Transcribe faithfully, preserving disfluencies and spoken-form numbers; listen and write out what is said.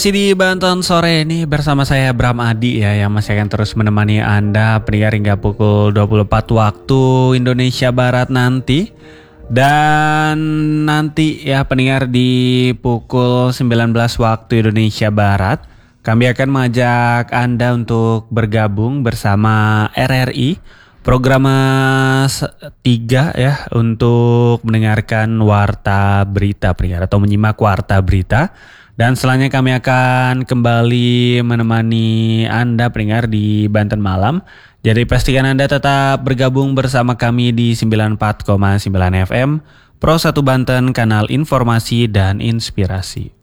Masih di Banten sore ini bersama saya Bram Adi ya yang masih akan terus menemani Anda pendengar hingga pukul dua puluh empat waktu Indonesia Barat nanti. Dan nanti ya pendengar di pukul sembilan belas waktu Indonesia Barat kami akan mengajak Anda untuk bergabung bersama R R I Program tiga ya untuk mendengarkan Warta Berita pendengar atau menyimak Warta Berita. Dan selanjutnya kami akan kembali menemani Anda pendengar di Banten Malam. Jadi pastikan Anda tetap bergabung bersama kami di sembilan puluh empat koma sembilan F M Pro satu Banten, kanal informasi dan inspirasi.